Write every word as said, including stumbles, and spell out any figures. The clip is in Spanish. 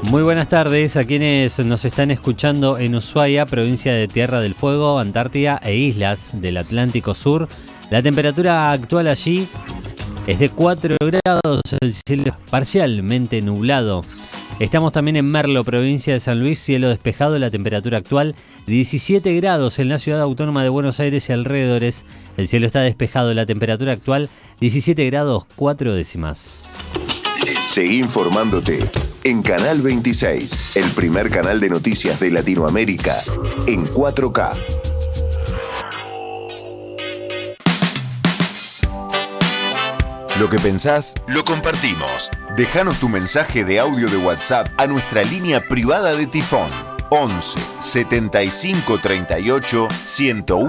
Muy buenas tardes a quienes nos están escuchando en Ushuaia, provincia de Tierra del Fuego, Antártida e islas del Atlántico Sur. La temperatura actual allí es de cuatro grados, el cielo es parcialmente nublado. Estamos también en Merlo, provincia de San Luis, cielo despejado, la temperatura actual diecisiete grados en la ciudad autónoma de Buenos Aires y alrededores. El cielo está despejado, la temperatura actual diecisiete grados cuatro décimas. Seguí informándote en Canal veintiséis, el primer canal de noticias de Latinoamérica en cuatro K. Lo que pensás, lo compartimos. Déjanos tu mensaje de audio de WhatsApp a nuestra línea privada de Tifón once setenta y cinco treinta y ocho ciento uno.